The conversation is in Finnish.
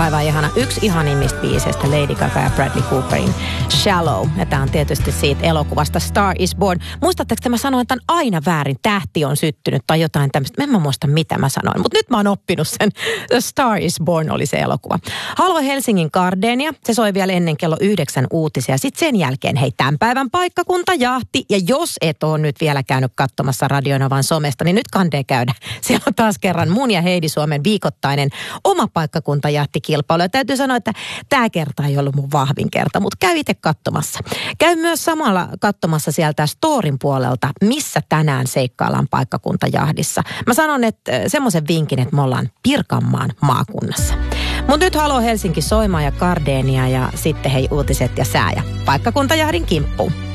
Aivan ihana. Yksi ihanimmista biiseistä Lady Gaga ja Bradley Cooperin Shallow. Ja tämä on tietysti siitä elokuvasta Star is Born. Muistatteko, että mä sanoin, että on aina väärin, tähti on syttynyt tai jotain tämmöistä. En mä muista, mitä mä sanoin, mutta nyt mä oon oppinut sen. The Star is Born oli se elokuva. Halvo Helsingin Gardenia. Se soi vielä ennen kello 9 uutisia. Sitten sen jälkeen, hei, tämän päivän paikkakuntajahti. Ja jos et ole nyt vielä käynyt katsomassa Radionovan somesta, niin nyt kannattaa käydä. Siellä on taas kerran mun ja Heidi Suomen viikoittainen oma paikkakuntajahtikilpailu. Ja täytyy sanoa, että tämä kerta ei ollut mun vahvin kerta, mutta käy itse katsomassa. Käy myös samalla katsomassa sieltä Storin puolelta, missä tänään seikkaillaan paikkakuntajahdissa. Mä sanon, että semmoisen vinkin, että me ollaan Pirkanmaan maakunnassa. Mutta nyt Halo Helsinki soimaan ja Gardenia ja sitten hei uutiset ja sää ja paikkakuntajahdin kimppuun.